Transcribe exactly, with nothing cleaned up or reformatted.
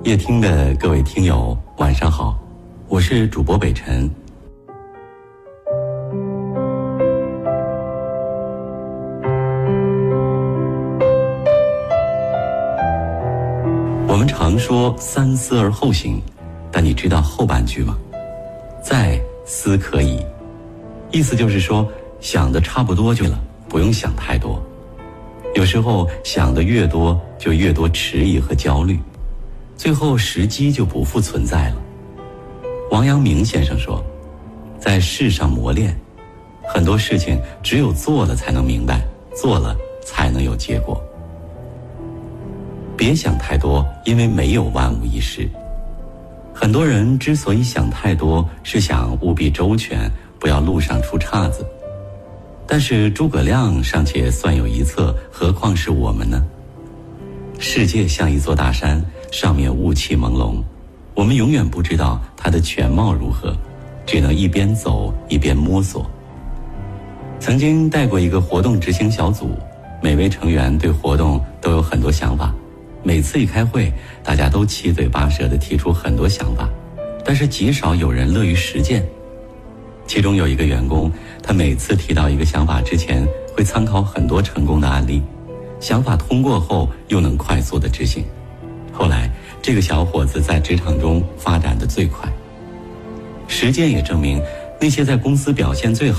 夜听的各位听友晚上好，我是主播北辰。我们常说三思而后行，但你知道后半句吗？再思可以，意思就是说想的差不多就了，不用想太多。有时候想的越多，就越多迟疑和焦虑，最后时机就不复存在了。王阳明先生说，在世上磨练，很多事情只有做了才能明白，做了才能有结果。别想太多，因为没有万无一失。很多人之所以想太多，是想务必周全，不要路上出岔子。但是诸葛亮尚且算有一策，何况是我们呢？世界像一座大山，上面雾气朦胧，我们永远不知道它的全貌如何，只能一边走一边摸索。曾经带过一个活动执行小组，每位成员对活动都有很多想法，每次一开会，大家都七嘴八舌地提出很多想法，但是极少有人乐于实践。其中有一个员工，他每次提到一个想法之前，会参考很多成功的案例，想法通过后又能快速地执行。后来这个小伙子在职场中发展得最快。实践也证明，那些在公司表现最好